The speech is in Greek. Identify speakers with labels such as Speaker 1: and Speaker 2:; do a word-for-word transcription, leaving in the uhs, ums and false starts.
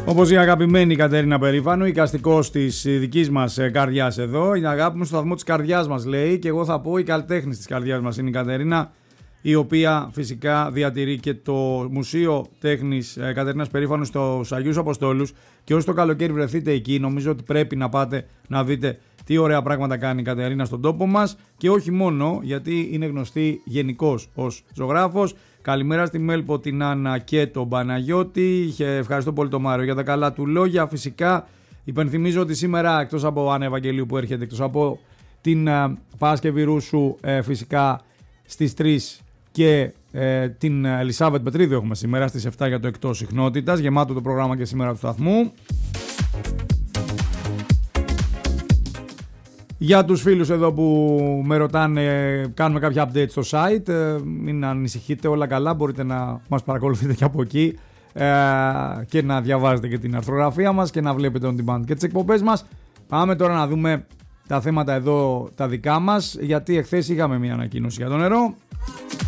Speaker 1: Όπως η αγαπημένη Κατερίνα Περήφανου, οικαστικός της δικής μας καρδιάς εδώ. Είναι αγάπη μου στο σταθμό της καρδιάς μας, λέει, και εγώ θα πω η καλλιτέχνης της καρδιάς μας είναι η Κατερίνα, η οποία φυσικά διατηρεί και το Μουσείο Τέχνης Κατερίνας Περήφανου στους Αγίους Αποστόλους. Και όσοι το καλοκαίρι βρεθείτε εκεί, νομίζω ότι πρέπει να πάτε να δείτε τι ωραία πράγματα κάνει η Κατερίνα στον τόπο μας. Και όχι μόνο, γιατί είναι γνωστή γενικώς ως ζωγράφος. Καλημέρα στη Μέλπο, την Άννα και τον Παναγιώτη. Ευχαριστώ πολύ τον Μάριο για τα καλά του λόγια. Φυσικά υπενθυμίζω ότι σήμερα, εκτός από Άννα Ευαγγελίου που έρχεται, εκτός από την uh, Παρασκευή Ρούσου, uh, φυσικά στις τρεις και uh, την Ελισάβετ Πετρίδου έχουμε σήμερα στις επτά για το εκτός συχνότητας. Γεμάτο το πρόγραμμα και σήμερα του σταθμού. Για τους φίλους εδώ που με ρωτάνε, κάνουμε κάποια update στο site, μην ανησυχείτε, όλα καλά, μπορείτε να μας παρακολουθείτε και από εκεί και να διαβάζετε και την αρθρογραφία μας και να βλέπετε on demand και τις εκπομπές μας. Πάμε τώρα να δούμε τα θέματα εδώ τα δικά μας, γιατί εχθές είχαμε μια ανακοίνωση για το νερό.